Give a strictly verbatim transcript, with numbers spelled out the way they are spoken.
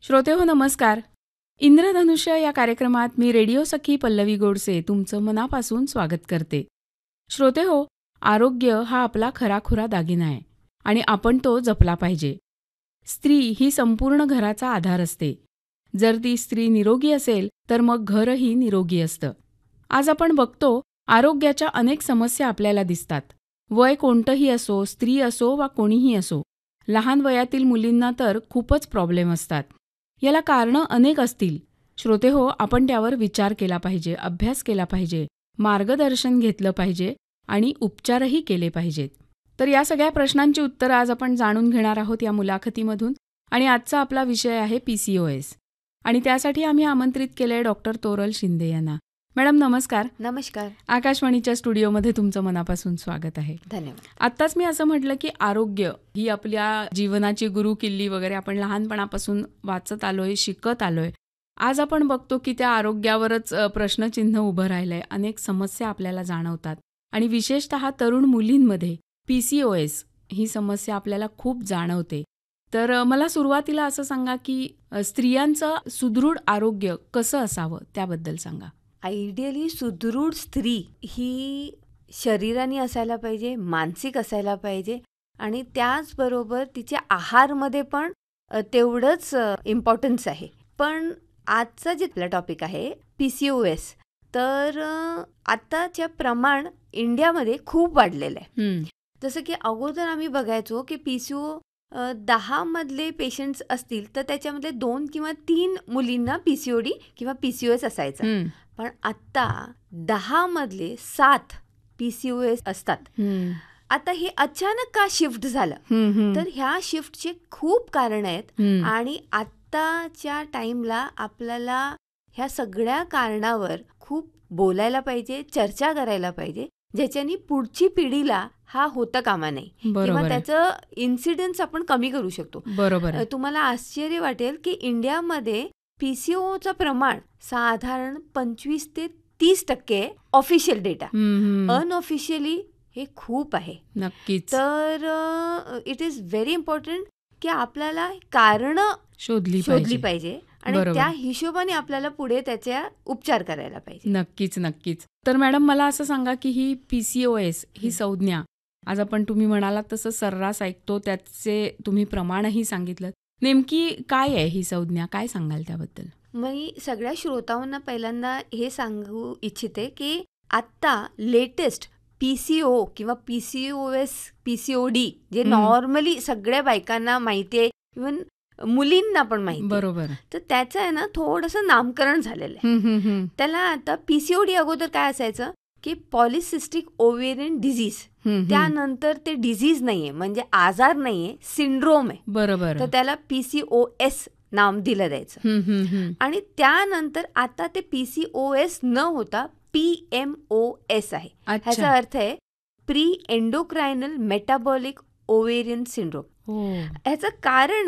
श्रोते हो नमस्कार. इंद्रधनुष्य या कार्यक्रमात मी रेडिओ सखी पल्लवी गोडसे तुमचं मनापासून स्वागत करते. श्रोते हो, आरोग्य हा आपला खराखुरा दागिना आहे आणि आपण तो जपला पाहिजे. स्त्री ही संपूर्ण घराचा आधार असते. जर ती स्त्री निरोगी असेल तर मग घरही निरोगी असतं. आज आपण बघतो आरोग्याच्या अनेक समस्या आपल्याला दिसतात. वय कोणतंही असो, स्त्री असो वा कोणीही असो, लहान वयातील मुलींना तर खूपच प्रॉब्लेम असतात. याला कारणं अनेक असतील. श्रोते हो, आपण त्यावर विचार केला पाहिजे, अभ्यास केला पाहिजे, मार्गदर्शन घेतलं पाहिजे आणि उपचारही केले पाहिजेत. तर या सगळ्या प्रश्नांची उत्तरं आज आपण जाणून घेणार आहोत या मुलाखतीमधून. आणि आजचा आपला विषय आहे पी सी ओ एस. आणि त्यासाठी आम्ही आमंत्रित केलं आहे डॉक्टर तोरल शिंदे यांना. मॅडम नमस्कार. नमस्कार. आकाशवाणीच्या स्टुडिओमध्ये तुमचं मनापासून स्वागत आहे. धन्यवाद. आत्ताच मी असं म्हटलं की आरोग्य ही आपल्या जीवनाची गुरुकिल्ली वगैरे आपण लहानपणापासून वाचत आलोय, शिकत आलोय. आज आपण बघतो की त्या आरोग्यावरच प्रश्नचिन्ह उभं राहिलंय. अनेक समस्या आपल्याला जाणवतात आणि विशेषतः तरुण मुलींमध्ये पी सी ओ एस ही समस्या आपल्याला खूप जाणवते. तर मला सुरुवातीला असं सांगा की स्त्रियांचं सुदृढ आरोग्य कसं असावं त्याबद्दल सांगा. आयडियली सुदृढ स्त्री ही शरीराने असायला पाहिजे, मानसिक असायला पाहिजे आणि त्याचबरोबर तिच्या आहारमध्ये पण तेवढंच इम्पॉर्टन्स आहे. पण आजचा जे आपला टॉपिक आहे पी सी ओ एस, तर आताच्या प्रमाण इंडियामध्ये खूप वाढलेलं आहे. जसं की अगोदर आम्ही बघायचो की पी सी ओ दहा मधले पेशंट्स असतील तर त्याच्यामध्ये दोन किंवा तीन मुलींना पी सी ओ डी किंवा पी सी ओ एस असायचं. पण आत्ता दहा मधले सात पी सी ओ एस असतात. आता हे अचानक का शिफ्ट झालं, तर ह्या शिफ्टचे खूप कारण आहेत आणि आत्ताच्या टाइमला आपल्याला ह्या सगळ्या कारणावर खूप बोलायला पाहिजे, चर्चा करायला पाहिजे, ज्याच्यानी पुढची पिढीला हा होता कामा नाही किंवा त्याचं इन्सिडेन्स आपण कमी करू शकतो. बरोबर. तुम्हाला आश्चर्य वाटेल की इंडियामध्ये पी सी ओचं प्रमाण साधारण पंचवीस ते तीस टक्के ऑफिशियल डेटा. अनऑफिशियली हे खूप आहे. नक्कीच. तर इट इज व्हेरी इम्पॉर्टंट की आपल्याला कारण शोधली शोधली पाहिजे आणि त्या हिशोबाने आपल्याला पुढे त्याचा उपचार करायला पाहिजे. नक्कीच नक्कीच. तर मॅडम मला असं सांगा की ही पी सी ओ एस ही संज्ञा आज आपण तुम्ही म्हणालात तसं सर्रास ऐकतो, त्याचे तुम्ही प्रमाणही सांगितलं. नेमकी काय आहे ही संज्ञा, काय सांगाल त्याबद्दल? मी सगळ्या श्रोतांना पहिल्यांदा हे सांगू इच्छिते की आत्ता लेटेस्ट पी सी ओ किंवा P C O S, P C O D J normally सगळ्या बायकांना माहिती आहे, इव्हन मुलींना पण माहिती, बरोबर, तर त्याचं आहे ना थोडंसं नामकरण झालेलं आहे. त्याला आता पी सी ओ डी अगोदर काय असायचं की पॉलिसिस्टिक ओव्हेरियन डिझीज, त्यानंतर ते डिझीज नाहीये म्हणजे आजार नाहीये, सिंड्रोम आहे. बरोबर. तर त्याला पी सी ओ एस नाम दिलं जायचं. आणि त्यानंतर आता ते पी सी ओ एस न होता पी एम ओ एस आहे. ह्याचा अर्थ आहे प्री एंडोक्रायनल मेटाबॉलिक ओव्हेरियन सिंड्रोम. ह्याचं कारण